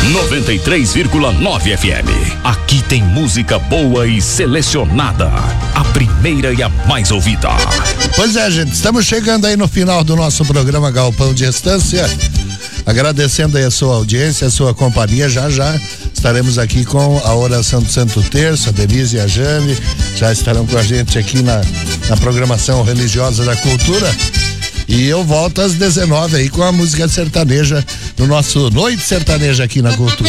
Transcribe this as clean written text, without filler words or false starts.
93,9 FM. Aqui tem música boa e selecionada. A primeira e a mais ouvida. Pois é, gente, estamos chegando aí no final do nosso programa Galpão de Estância. Agradecendo aí a sua audiência, a sua companhia. Já estaremos aqui com a oração do Santo Terço, a Denise e a Jane já estarão com a gente aqui na programação religiosa da cultura. E eu volto às 19 aí com a música sertaneja no nosso Noite Sertaneja aqui na Cultura.